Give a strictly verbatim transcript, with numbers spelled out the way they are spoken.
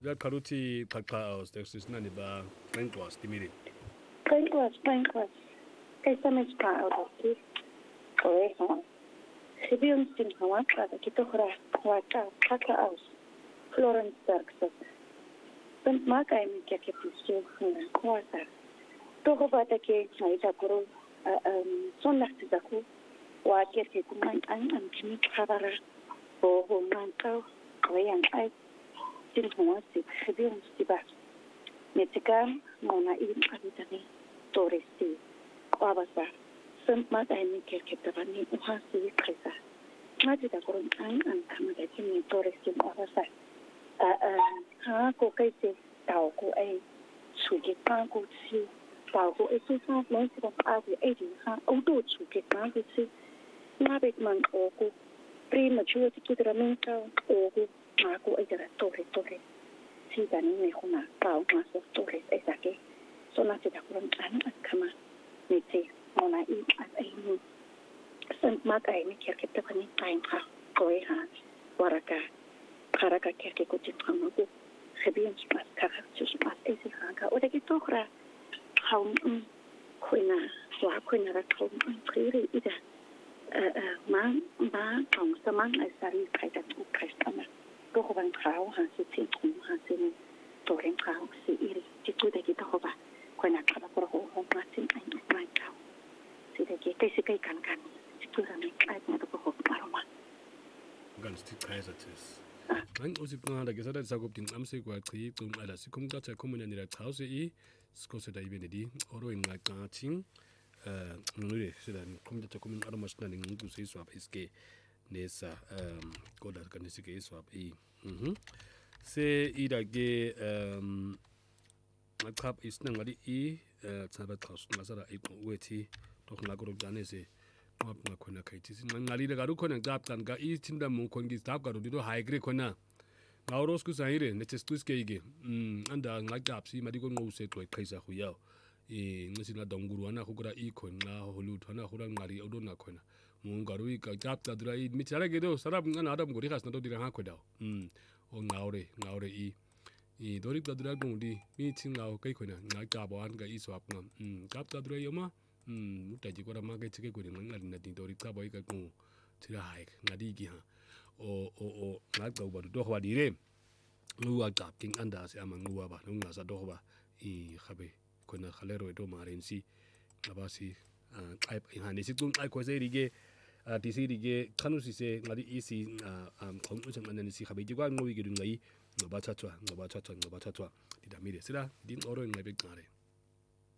uyaqhaluthi qhaqa sisnani ba qenkqwas timiri qenkqwas qenkqwas esame spa auto oe ha Gebion sin hawaqa ki tohra waqa qhaqa aus Florence Bergson Punt maka imi kia ke pisu kwasa toho bata ke naita kuro sonnacht zaku wa ke ke kuman an an kimi khabara ho ho man ka koyan ai sin huwa si gebion stiba metika mona in abitani toresti kwabasa Punt maka imi kia ke tabani uhasi krisa naita kuro an an kama da kimi toresti kwabasa ha ko kai se tao ko ai su ke ka ko si tao ko ai su sa mo si ko a ko ai di ha o do su ke ka ko si na be man o ko prima chu ti ki tra men ka o ko ma ko ai tra tore tore si da ni me hona tao ma so tore ai sa ke so na ti da ko an an kama ni ti mo na i ai ni san ma kai ni ke ke ta ni tai ka ko ai ha waraka Karaka kerke ko titrango ko gebiens pas kara sus pas ese hanga o de que tohra haun koina wa koina ra ko priri ida eh ma ma tong samang ai sari kai da tu kristana ko ko ban trao ha se tin trum ha se ni to ren trao se iri ti tu de que tohba koina kara ko ho ho pratin ai ai trao se de que kai se kai kan kan ti tu ra ni ai na ko ho aroma ganz die Kaisertis Nang usiqala ke sada sakupti nqamse kwachi icunqala sikhumqatha khomunyanira chawuse i sikoseda ibene di oro inqaqathi eh ngule sida khumqatha khomun aromashna nginquse iswap iske nesa um kodwa kanisike iswap i mhm se ida ke um aqhap isnangali i tsaba xawus ngasara iqwethi tokhngakoro janese qhap ngakhona khayithi sinqanqalile kalukhona ngicapha ka ithinda mukho ngizidabga rodito high grade khona ngawros kusayire netesqiskeke mm anda ngacapsi mali konquse xweqhisa huyawo eh ncisina donguru wana khukura ikho nqa holutho na khura nqali odona khona mungaru ikacapha dura i mitsara ke do sarab ngana adam ngori khasna to dira ngakho dawo mm o ngawre ngawre i i dori dura ngudi mithi ngawo kai khona ngacaba wan ga iswap ngam mm capha dura yoma mm utaji kora market ke kuri ngali na dindori caba ika ku tira hai ngadi ki ha o o o ngaqa uba do khwa dire nguwa cap king anda se amanguwa ba ngasa do khwa i khabe kona khalero do marensi ngabasi ai hani situng ai ko se rige ti si rige khanu si se ngadi isi am khongu se ngani si khabe jigwa ngwi gi ngai ngoba thatwa ngoba thatwa ngoba thatwa didamire sira din oro ngabe qare